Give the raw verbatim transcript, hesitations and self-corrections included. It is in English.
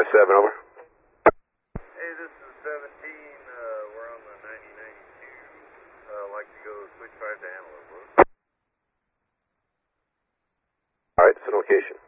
seven, over. Hey, this is seventeen. Uh, we're on the ninety ninety-two. Uh, like to go switch five to Antelope. All right, it's an location.